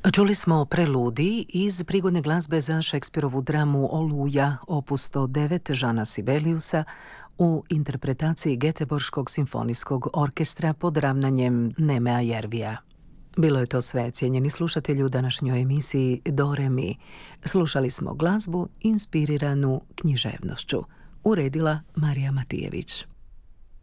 Čuli smo preludij iz prigodne glazbe za Šekspirovu dramu Oluja, opus 109 Žana Sibeliusa, u interpretaciji Göteborškog simfonijskog orkestra pod ravnanjem Nemea Järvija. Bilo je to sve, cijenjeni slušatelji, u današnjoj emisiji Do Re Mi. Slušali smo glazbu inspiriranu književnošću. Uredila Marija Matijević.